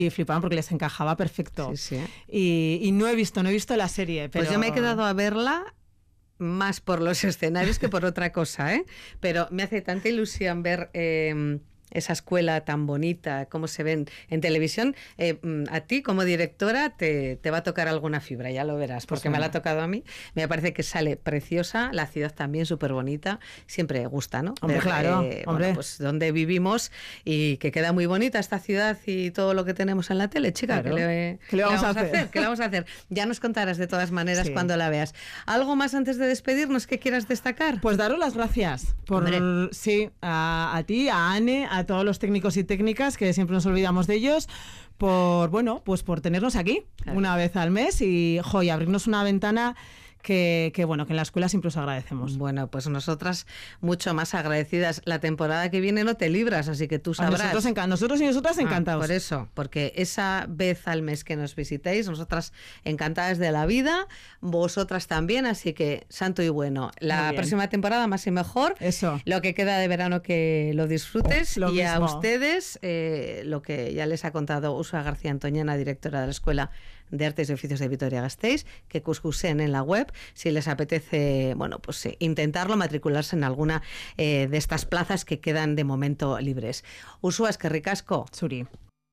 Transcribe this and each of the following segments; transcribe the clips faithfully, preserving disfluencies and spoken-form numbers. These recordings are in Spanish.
y flipaban porque les encajaba perfecto. Sí, sí. Y, y no he visto, no he visto la serie. Pero... Pues yo me he quedado a verla más por los escenarios que por otra cosa, ¿eh? Pero me hace tanta ilusión ver... Eh, esa escuela tan bonita, cómo se ven en televisión. Eh, a ti, como directora, te, te va a tocar alguna fibra, ya lo verás, porque pues me la ha tocado a mí. Me parece que sale preciosa, la ciudad también súper bonita. Siempre gusta, ¿no? Hombre, Ver, claro, eh, hombre. Bueno, pues donde vivimos y que queda muy bonita esta ciudad y todo lo que tenemos en la tele, chica. Claro. ¿Qué le, ¿Qué le vamos, ¿qué a hacer? hacer? ¿Qué le vamos a hacer? Ya nos contarás de todas maneras sí. cuando la veas. ¿Algo más antes de despedirnos que quieras destacar? Pues daros las gracias por Hombre. sí, a, a ti, a Anne, a todos los técnicos y técnicas, que siempre nos olvidamos de ellos, por bueno, pues por tenernos aquí claro. una vez al mes y, jo, y abrirnos una ventana que, que bueno, que en la escuela siempre os agradecemos. Bueno, pues nosotras mucho más agradecidas. La temporada que viene no te libras, así que tú sabrás. A nosotros, enca- nosotros y nosotras encantados. Ah, por eso, porque esa vez al mes que nos visitéis, nosotras encantadas de la vida, vosotras también, así que santo y bueno. La próxima temporada más y mejor. Eso. Lo que queda de verano que lo disfrutes lo y mismo. A ustedes eh, lo que ya les ha contado Ursula García Antoñana, directora de la Escuela de Artes y Oficios de Vitoria-Gasteiz, que cuscusen en la web si les apetece, bueno, pues eh, intentarlo, matricularse en alguna eh, de estas plazas que quedan de momento libres. Ursula, es que ricasco. Zuri.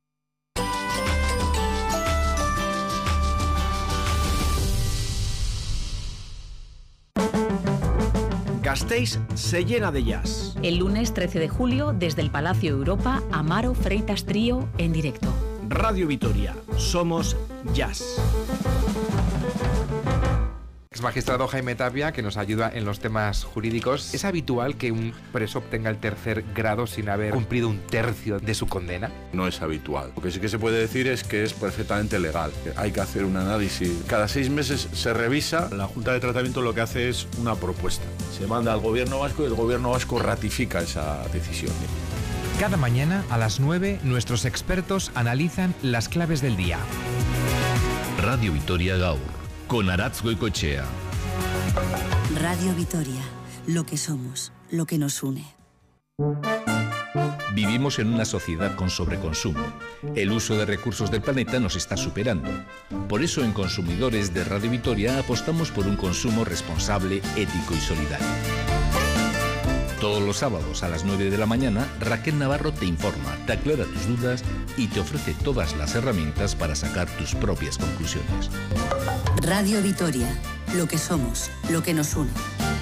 Gasteiz se llena de jazz. El lunes trece de julio, desde el Palacio Europa, Amaro Freitas Trío en directo. Radio Vitoria, somos jazz. Ex magistrado Jaime Tapia, que nos ayuda en los temas jurídicos. ¿Es habitual que un preso obtenga el tercer grado sin haber cumplido un tercio de su condena? No es habitual. Lo que sí que se puede decir es que es perfectamente legal. Hay que hacer un análisis. Cada seis meses se revisa. La Junta de Tratamiento lo que hace es una propuesta. Se manda al Gobierno Vasco y el Gobierno Vasco ratifica esa decisión. Cada mañana a las nueve nuestros expertos analizan las claves del día. Radio Vitoria Gaur, con Aratz Goicoechea. Radio Vitoria, lo que somos, lo que nos une. Vivimos en una sociedad con sobreconsumo. El uso de recursos del planeta nos está superando. Por eso en Consumidores de Radio Vitoria apostamos por un consumo responsable, ético y solidario. Todos los sábados a las nueve de la mañana, Raquel Navarro te informa, te aclara tus dudas y te ofrece todas las herramientas para sacar tus propias conclusiones. Radio Vitoria, lo que somos, lo que nos une.